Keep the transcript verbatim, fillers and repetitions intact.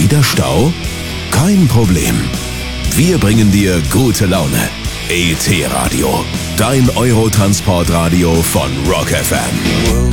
Wieder Stau? Kein Problem. Wir bringen dir gute Laune. E T Radio, dein Eurotransportradio von Rock F M.